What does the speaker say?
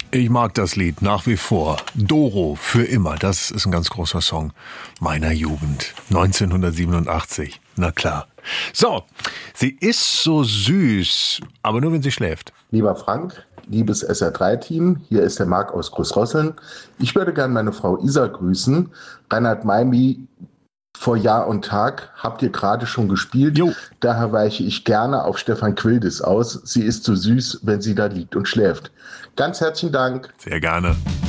Ich mag das Lied nach wie vor. Doro, für immer. Das ist ein ganz großer Song meiner Jugend. 1987. Na klar. So, sie ist so süß, aber nur wenn sie schläft. Lieber Frank, liebes SR3-Team, hier ist der Marc aus Großrosseln. Ich würde gerne meine Frau Isa grüßen. Reinhard Maimi, vor Jahr und Tag habt ihr gerade schon gespielt. Jo. Daher weiche ich gerne auf Stefan Quildes aus. Sie ist so süß, wenn sie da liegt und schläft. Ganz herzlichen Dank. Sehr gerne.